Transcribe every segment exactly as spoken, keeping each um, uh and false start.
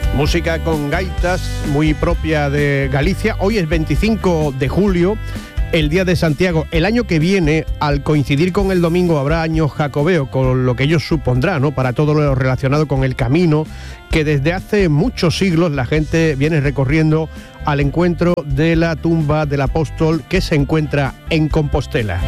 Música con gaitas, muy propia de Galicia. Hoy es veinticinco de julio, el Día de Santiago. El año que viene, al coincidir con el domingo, habrá año jacobeo, con lo que ello supondrá, ¿no?, para todo lo relacionado con el camino que desde hace muchos siglos la gente viene recorriendo al encuentro de la tumba del apóstol que se encuentra en Compostela.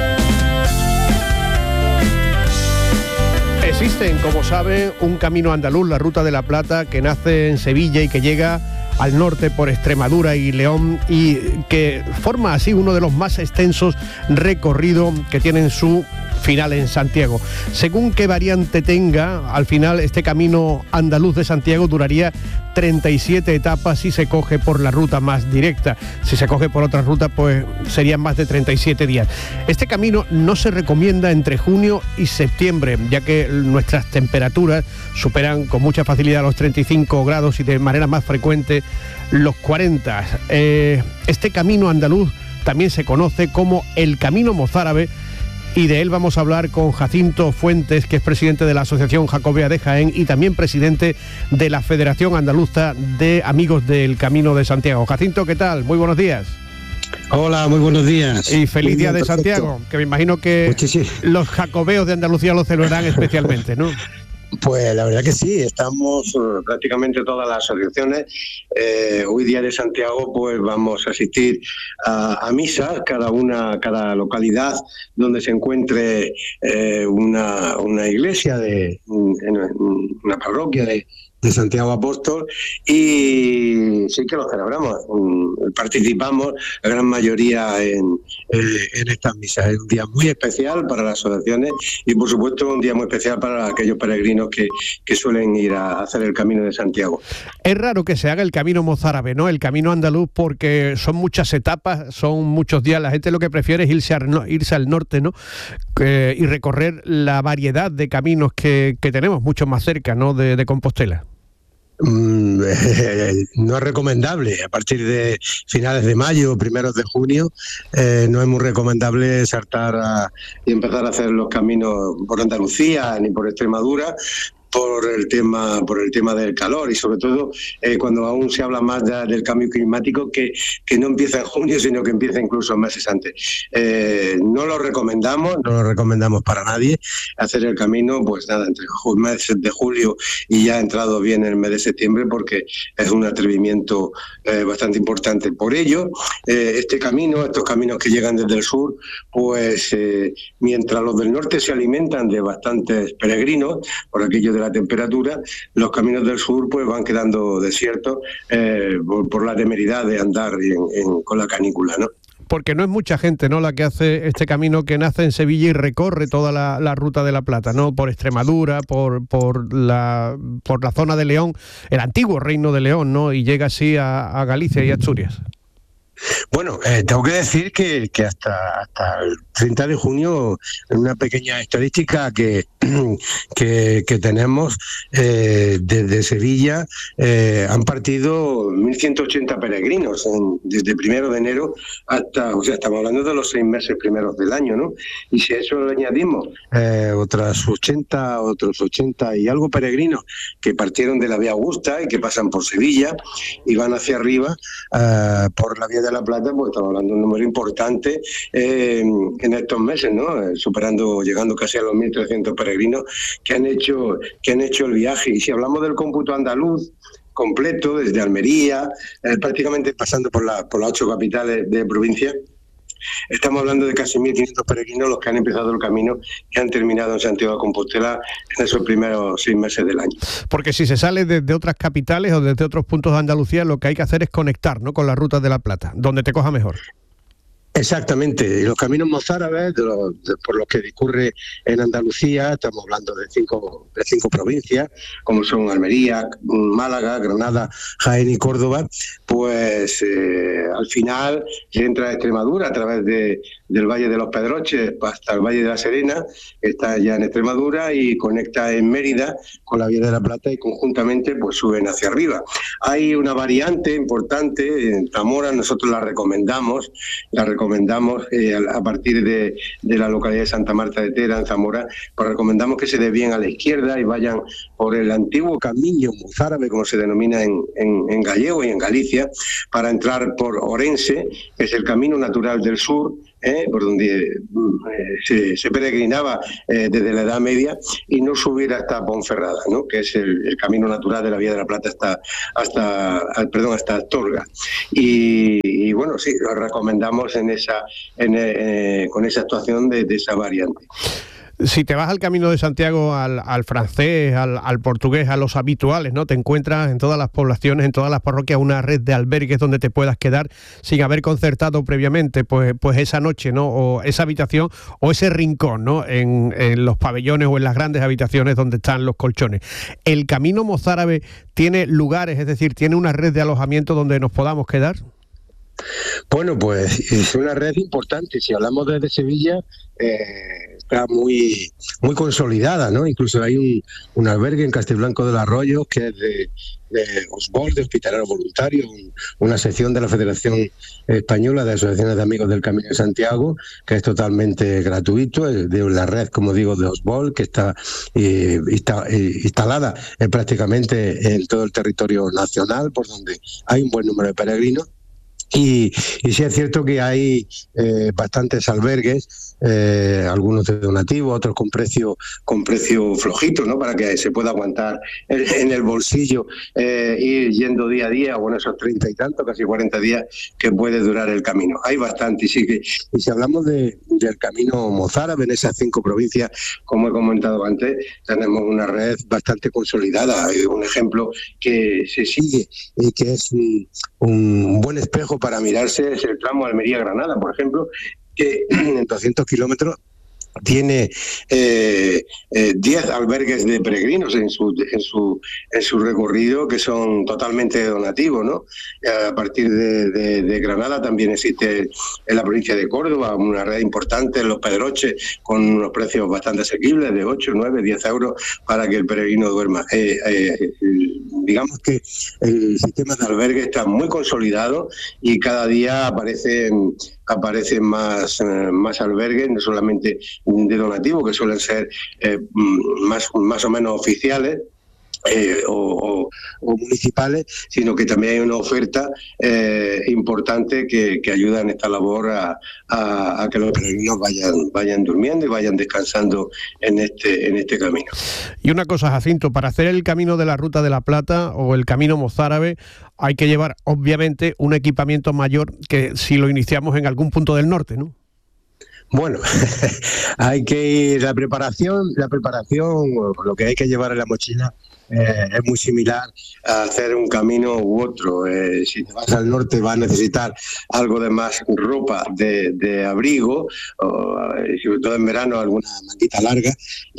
Existen, como saben, un camino andaluz, la Ruta de la Plata, que nace en Sevilla y que llega al norte por Extremadura y León, y que forma así uno de los más extensos recorridos que tienen su final en Santiago. Según qué variante tenga, al final este camino andaluz de Santiago duraría treinta y siete etapas si se coge por la ruta más directa. Si se coge por otra ruta, pues serían más de treinta y siete días. Este camino no se recomienda entre junio y septiembre, ya que nuestras temperaturas superan con mucha facilidad los treinta y cinco grados y de manera más frecuente los cuarenta. Eh, este camino andaluz también se conoce como el Camino Mozárabe, y de él vamos a hablar con Jacinto Fuentes, que es presidente de la Asociación Jacobea de Jaén y también presidente de la Federación Andaluza de Amigos del Camino de Santiago. Jacinto, ¿qué tal? Muy buenos días. Hola, muy buenos días. Y feliz muy Día bien, de perfecto. Santiago, que me imagino que Muchísimo. Los jacobeos de Andalucía lo celebrarán especialmente, ¿no? Pues la verdad que sí, estamos uh, prácticamente todas las asociaciones. Eh, hoy Día de Santiago, pues vamos a asistir a, a misa, cada una, cada localidad donde se encuentre eh, una, una iglesia, de en, en una parroquia de, de Santiago Apóstol, y sí que lo celebramos. Participamos la gran mayoría en, en estas misas. Es un día muy especial para las asociaciones y, por supuesto, un día muy especial para aquellos peregrinos que, que suelen ir a hacer el Camino de Santiago. Es raro que se haga el camino mozárabe, ¿no?, el camino andaluz, porque son muchas etapas, son muchos días. La gente lo que prefiere es irse al, no, irse al norte, ¿no?, eh, y recorrer la variedad de caminos que, que tenemos mucho más cerca, ¿no?, de, de Compostela. Mm, eh, no es recomendable. A partir de finales de mayo, primeros de junio, eh, no es muy recomendable saltar a, y empezar a hacer los caminos por Andalucía ni por Extremadura, por el tema por el tema del calor y sobre todo eh, cuando aún se habla más de, del cambio climático, que, que no empieza en junio, sino que empieza incluso meses antes. Eh, no lo recomendamos, no lo recomendamos para nadie hacer el camino, pues nada, entre el mes de julio y ya ha entrado bien el mes de septiembre, porque es un atrevimiento eh, bastante importante. Por ello, eh, este camino, estos caminos que llegan desde el sur, pues eh, mientras los del norte se alimentan de bastantes peregrinos, por aquello de la temperatura, los caminos del sur pues van quedando desiertos eh, por, por la temeridad de andar en, en, con la canícula, ¿no? Porque no es mucha gente, ¿no?, la que hace este camino, que nace en Sevilla y recorre toda la, la Ruta de la Plata, ¿no?, por Extremadura, por por la por la zona de León, el antiguo Reino de León, ¿no?, y llega así a, a Galicia y Asturias. Bueno, eh, tengo que decir que, que hasta, hasta el treinta de junio, en una pequeña estadística que, que, que tenemos eh, desde Sevilla, eh, han partido mil ciento ochenta peregrinos en, desde primero de enero hasta, o sea, estamos hablando de los seis meses primeros del año, ¿no? Y si a eso le añadimos eh, otras ochenta, otros ochenta y algo peregrinos que partieron de la Vía Augusta y que pasan por Sevilla y van hacia arriba eh, por la Vía de la Plata, pues estamos hablando de un número importante eh, en estos meses, ¿no? Eh, superando, llegando casi a los mil trescientos peregrinos que han hecho que han hecho el viaje. Y si hablamos del cómputo andaluz completo, desde Almería, eh, prácticamente pasando por, la, por las ocho capitales de provincia, estamos hablando de casi mil quinientos peregrinos los que han empezado el camino y han terminado en Santiago de Compostela en esos primeros seis meses del año. Porque si se sale desde otras capitales o desde otros puntos de Andalucía, lo que hay que hacer es conectar, ¿no?, con la Ruta de la Plata, donde te coja mejor. Exactamente, y los caminos mozárabes, de los, de, por los que discurre en Andalucía, estamos hablando de cinco, de cinco provincias, como son Almería, Málaga, Granada, Jaén y Córdoba, pues eh, al final se entra a Extremadura a través de, del Valle de los Pedroches hasta el Valle de la Serena, que está ya en Extremadura, y conecta en Mérida con la Vía de la Plata, y conjuntamente pues suben hacia arriba. Hay una variante importante en Zamora, nosotros la recomendamos, la recomendamos recomendamos eh, a partir de, de la localidad de Santa Marta de Tera, en Zamora, pues recomendamos que se desvíen a la izquierda y vayan por el antiguo camino mozárabe, como se denomina en, en, en gallego y en Galicia, para entrar por Orense, que es el camino natural del sur, Eh, por donde eh, se, se peregrinaba eh, desde la Edad Media, y no subir hasta Ponferrada, ¿no? Que es el, el camino natural de la Vía de la Plata hasta hasta perdón hasta Astorga. Y, y bueno, sí, lo recomendamos en esa en, eh, con esa actuación de, de esa variante. Si te vas al Camino de Santiago, al, al francés, al, al portugués, a los habituales, ¿no? Te encuentras en todas las poblaciones, en todas las parroquias, una red de albergues donde te puedas quedar sin haber concertado previamente, pues, pues esa noche, ¿no? O esa habitación o ese rincón, ¿no? En, en los pabellones o en las grandes habitaciones donde están los colchones. ¿El Camino mozárabe tiene lugares, es decir, tiene una red de alojamiento donde nos podamos quedar? Bueno, pues es una red importante. Si hablamos desde Sevilla, eh, está muy muy consolidada, ¿no? Incluso hay un, un albergue en Castelblanco del Arroyo que es de, de Osbol, de Hospitalero Voluntario, un, una sección de la Federación Española de Asociaciones de Amigos del Camino de Santiago, que es totalmente gratuito, es de la red, como digo, de Osbol, que está, eh, está eh, instalada eh, prácticamente en todo el territorio nacional, por donde hay un buen número de peregrinos. Y, y sí es cierto que hay eh, bastantes albergues, eh, algunos de donativo, otros con precio con precio flojito, ¿no? Para que se pueda aguantar en, en el bolsillo, eh, ir yendo día a día, bueno, esos treinta y tantos, casi cuarenta días que puede durar el camino. Hay bastante, y sí que, y si hablamos de, del camino mozárabe en esas cinco provincias, como he comentado antes, tenemos una red bastante consolidada. Hay un ejemplo que se sigue y que es un, un buen espejo para mirarse, es el tramo Almería-Granada, por ejemplo, que en doscientos kilómetros tiene eh, eh, diez albergues de peregrinos en su, en su en su recorrido, que son totalmente donativos, ¿no? A partir de, de, de Granada también existe en la provincia de Córdoba una red importante en Los Pedroches, con unos precios bastante asequibles de ocho, nueve, diez euros para que el peregrino duerma. Eh, eh, digamos que el sistema de albergue está muy consolidado y cada día aparecen aparecen más, eh, más albergues, no solamente de donativo, que suelen ser eh, más, más o menos oficiales, Eh, o, o, o municipales, sino que también hay una oferta eh, importante que, que ayuda en esta labor a, a, a que los peregrinos vayan, vayan durmiendo y vayan descansando en este, en este camino. Y una cosa, Jacinto, para hacer el camino de la Ruta de la Plata o el camino mozárabe hay que llevar obviamente un equipamiento mayor que si lo iniciamos en algún punto del norte, ¿no? Bueno, hay que ir, la preparación, la preparación, lo que hay que llevar en la mochila eh, es muy similar a hacer un camino u otro. Eh, si te vas al norte vas a necesitar algo de más ropa de, de abrigo, o, sobre todo en verano alguna manguita larga,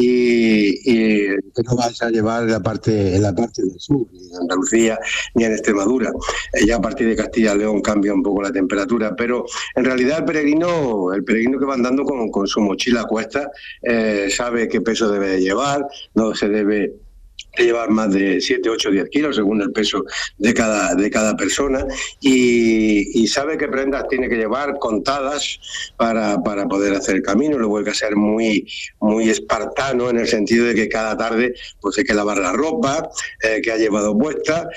y, y que no vas a llevar en la parte, en la parte del sur, ni en Andalucía ni en Extremadura. Eh, ya a partir de Castilla y León cambia un poco la temperatura, pero en realidad el peregrino, el peregrino que va andando con, con su mochila a cuestas, eh, sabe qué peso debe de llevar, no se debe de llevar más de siete, ocho, diez kilos según el peso de cada de cada persona, y, y sabe qué prendas tiene que llevar contadas para, para poder hacer el camino. Luego hay que ser muy muy espartano en el sentido de que cada tarde pues hay que lavar la ropa eh, que ha llevado puesta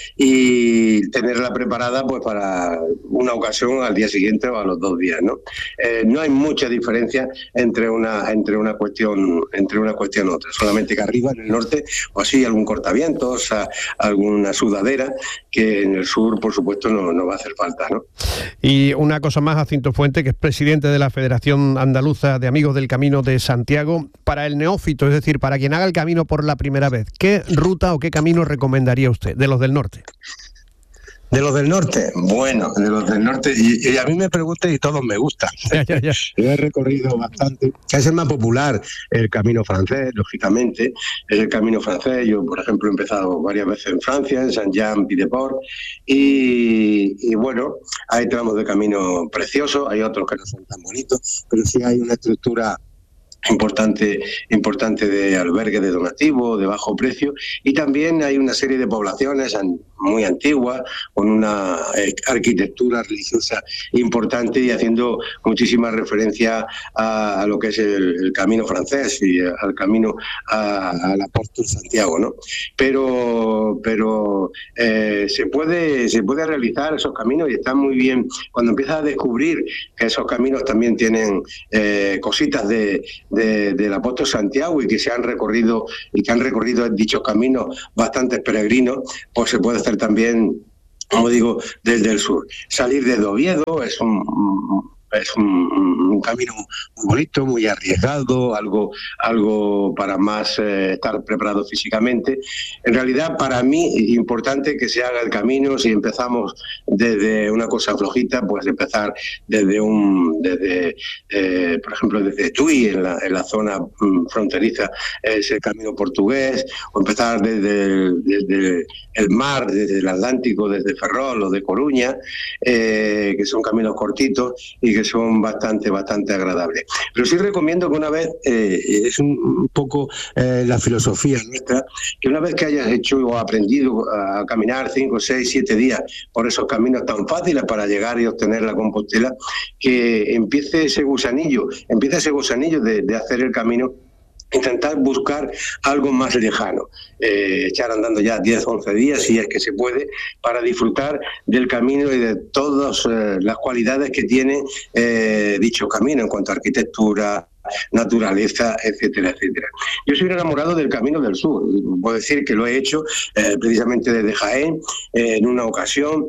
y tenerla preparada pues para una ocasión al día siguiente o a los dos días, ¿no? Eh, no hay mucha diferencia entre una entre una cuestión entre una cuestión y otra, solamente que arriba en el norte o así algún cortavientos, a, a alguna sudadera, que en el sur, por supuesto, no, no va a hacer falta, ¿no? Y una cosa más, Jacinto Fuente, que es presidente de la Federación Andaluza de Amigos del Camino de Santiago, para el neófito, es decir, para quien haga el camino por la primera vez, ¿qué ruta o qué camino recomendaría usted, de los del norte? De los del norte, bueno, de los del norte, y, y a mí me preguntan y todos me gustan. Ya, ya, ya. Yo he recorrido bastante, es el más popular, el camino francés, lógicamente, es el camino francés. Yo, por ejemplo, he empezado varias veces en Francia, en Saint-Jean-Pied-de-Port, y, y bueno, hay tramos de camino preciosos, hay otros que no son tan bonitos, pero sí hay una estructura importante importante de albergue de donativo de bajo precio, y también hay una serie de poblaciones muy antiguas con una arquitectura religiosa importante y haciendo muchísima referencia a, a lo que es el, el camino francés y al camino a, al apóstol Santiago, ¿no? Pero pero eh, se puede se puede realizar esos caminos y está muy bien cuando empiezas a descubrir que esos caminos también tienen eh, cositas de De, del apóstol Santiago y que se han recorrido y que han recorrido dichos caminos bastantes peregrinos, pues se puede hacer también, como digo, desde el sur. Salir desde Oviedo es un, es un, un camino muy bonito, muy arriesgado, algo, algo para más eh, estar preparado físicamente. En realidad, para mí, es importante que se haga el camino. Si empezamos desde una cosa flojita, pues empezar desde un, desde, eh, por ejemplo, desde Tui, en la, en la zona mm, fronteriza, es el camino portugués, o empezar desde el, desde el mar, desde el Atlántico, desde Ferrol o de Coruña, eh, que son caminos cortitos y que son bastante, bastante agradables. Pero sí recomiendo que una vez, eh, es un, un poco eh, la filosofía nuestra, que una vez que hayas hecho o aprendido a caminar cinco, seis, siete días por esos caminos tan fáciles para llegar y obtener la Compostela, que empiece ese gusanillo, empiece ese gusanillo de, de hacer el camino, intentar buscar algo más lejano, eh, echar andando ya diez, once días, si es que se puede, para disfrutar del camino y de todas eh, las cualidades que tiene eh, dicho camino en cuanto a arquitectura, naturaleza, etcétera, etcétera. Yo soy enamorado del Camino del Sur, puedo decir que lo he hecho eh, precisamente desde Jaén, eh, en una ocasión,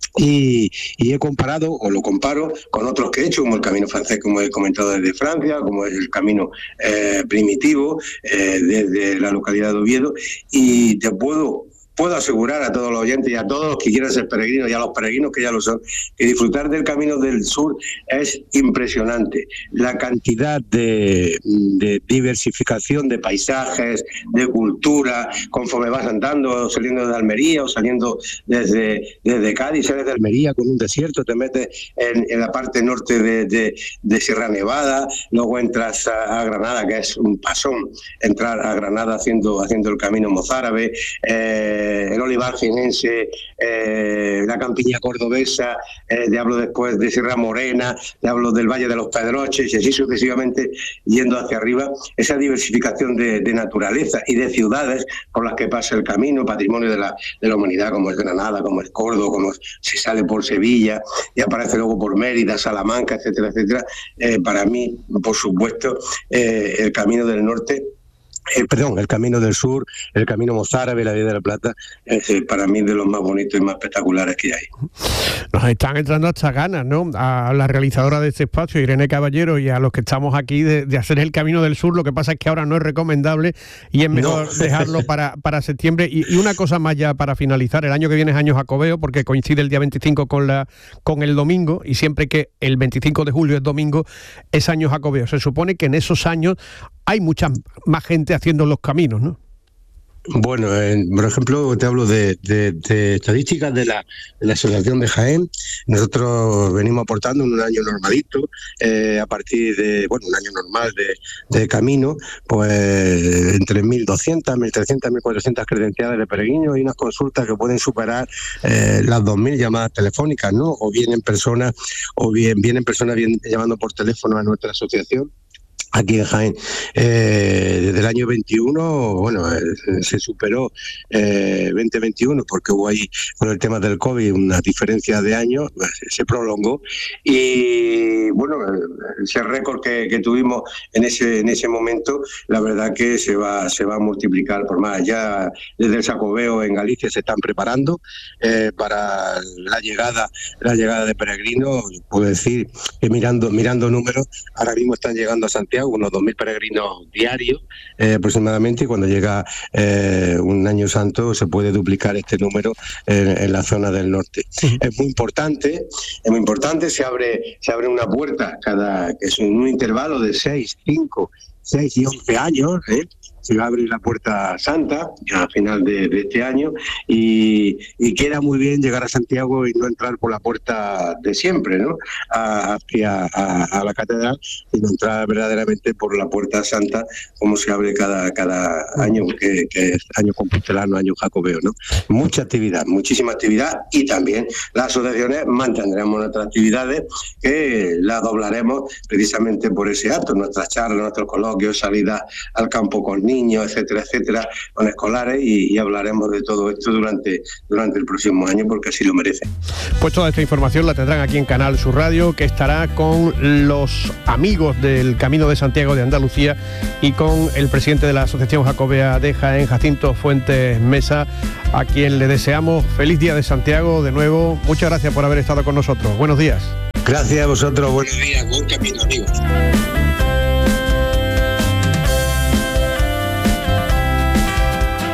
Y, y he comparado, o lo comparo, con otros que he hecho, como el camino francés, como he comentado, desde Francia, como es el camino eh, primitivo, eh, desde la localidad de Oviedo, y te puedo... Puedo asegurar a todos los oyentes y a todos los que quieran ser peregrinos y a los peregrinos que ya lo son, que disfrutar del Camino del Sur es impresionante. La cantidad de, de diversificación de paisajes, de cultura, conforme vas andando, saliendo de Almería o saliendo desde, desde Cádiz, sales de Almería con un desierto, te metes en, en la parte norte de, de, de Sierra Nevada, luego entras a, a Granada, que es un pasón entrar a Granada haciendo, haciendo el camino mozárabe, eh, el olivar jienense, eh, la campiña cordobesa, eh, te hablo después de Sierra Morena, te hablo del Valle de los Pedroches y así sucesivamente yendo hacia arriba. Esa diversificación de, de naturaleza y de ciudades por las que pasa el camino, patrimonio de la, de la humanidad, como es Granada, como es Córdoba, como es, si sale por Sevilla y aparece luego por Mérida, Salamanca, etcétera, etcétera. Eh, para mí, por supuesto, eh, el Camino del Norte, Eh, perdón, el Camino del Sur, el Camino mozárabe, la Vía de la Plata, es eh, para mí de los más bonitos y más espectaculares que hay. Nos están entrando hasta ganas, ¿no? A la realizadora de este espacio, Irene Caballero, y a los que estamos aquí de, de hacer el Camino del Sur. Lo que pasa es que ahora no es recomendable y es mejor no. dejarlo para, para septiembre. Y, y una cosa más ya para finalizar, el año que viene es año jacobeo, porque coincide el día veinticinco con, la, con el domingo, y siempre que el veinticinco de julio es domingo, es año jacobeo. Se supone que en esos años hay mucha más gente haciendo los caminos, ¿no? Bueno, eh, por ejemplo, te hablo de, de, de estadísticas de la, de la Asociación de Jaén. Nosotros venimos aportando en un año normalito, eh, a partir de, bueno, un año normal de, de camino, pues entre mil doscientas, mil trescientas, mil cuatrocientas credenciales de peregrinos y unas consultas que pueden superar eh, las dos mil llamadas telefónicas, ¿no? O vienen personas, o bien vienen personas bien, llamando por teléfono a nuestra asociación. Aquí en Jaén, eh, desde el año veintiuno, bueno, eh, se superó eh, veinte veintiuno porque hubo ahí con el tema del COVID una diferencia de años, pues, se prolongó y bueno, ese récord que, que tuvimos en ese en ese momento, la verdad que se va se va a multiplicar por más. Ya desde el Xacobeo en Galicia se están preparando eh, para la llegada la llegada de peregrinos. Puedo decir que mirando mirando números, ahora mismo están llegando a Santiago unos dos mil peregrinos diarios eh, aproximadamente, y cuando llega eh, un año santo se puede duplicar este número en, en la zona del norte. Sí. Es muy importante, es muy importante, se abre, se abre una puerta cada, que es un intervalo de seis, cinco, seis y once años, ¿eh? se va a abrir la Puerta Santa a final de, de este año y, y queda muy bien llegar a Santiago y no entrar por la puerta de siempre, ¿no? A, hacia a, a la catedral, sino entrar verdaderamente por la Puerta Santa, como se abre cada, cada año, que, que es año compostelano, año jacobeo, ¿no? Mucha actividad, muchísima actividad, y también las asociaciones mantendremos nuestras actividades, que las doblaremos precisamente por ese acto, nuestras charlas, nuestros coloquios, salidas al campo con niños, etcétera, etcétera, con escolares, y, y hablaremos de todo esto durante, durante el próximo año, porque así lo merece. Pues toda esta información la tendrán aquí en Canal Sur Radio, que estará con los amigos del Camino de Santiago de Andalucía y con el presidente de la Asociación Jacobea de Jaén, Jacinto Fuentes Mesa, a quien le deseamos feliz día de Santiago de nuevo. Muchas gracias por haber estado con nosotros. Buenos días. Gracias a vosotros, buenos días, buen camino, amigos.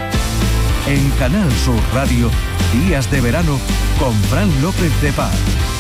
En Canal Sur Radio, Días de Verano con Fran López de Paz.